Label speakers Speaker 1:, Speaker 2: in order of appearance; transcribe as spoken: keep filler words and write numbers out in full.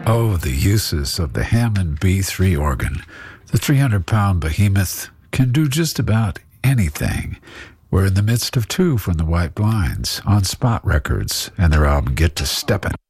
Speaker 1: Oh, the uses of the Hammond B three organ. The three hundred pound behemoth can do just about anything. We're in the midst of two from the White Blinds on Spot Records and their album Get to Steppin'.